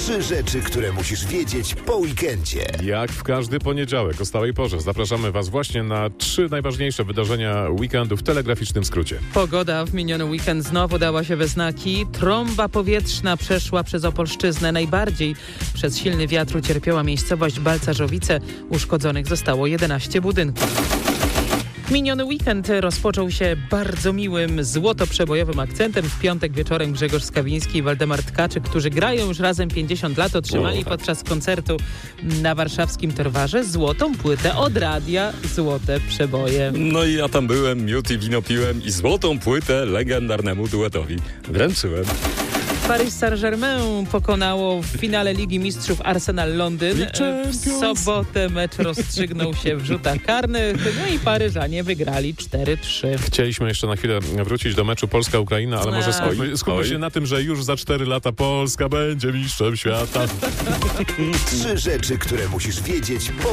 3 rzeczy, które musisz wiedzieć po weekendzie. Jak w każdy poniedziałek o stałej porze zapraszamy Was właśnie na 3 najważniejsze wydarzenia weekendu w telegraficznym skrócie. Pogoda w miniony weekend znowu dała się we znaki. Trąba powietrzna przeszła przez Opolszczyznę. Najbardziej przez silny wiatr ucierpiała miejscowość Balcarzowice. Uszkodzonych zostało 11 budynków. Miniony weekend rozpoczął się bardzo miłym, złotoprzebojowym akcentem. W piątek wieczorem Grzegorz Skawiński i Waldemar Tkaczyk, którzy grają już razem 50 lat, otrzymali podczas koncertu na warszawskim Torwarze złotą płytę od radia Złote Przeboje. No i ja tam byłem, miód i wino piłem i złotą płytę legendarnemu duetowi wręczyłem. Paris Saint-Germain pokonało w finale Ligi Mistrzów Arsenal Londyn. W sobotę mecz rozstrzygnął się w rzutach karnych, no i Paryżanie wygrali 4-3. Chcieliśmy jeszcze na chwilę wrócić do meczu Polska-Ukraina, ale może skupmy się na tym, że już za 4 lata Polska będzie mistrzem świata. 3 rzeczy, które musisz wiedzieć po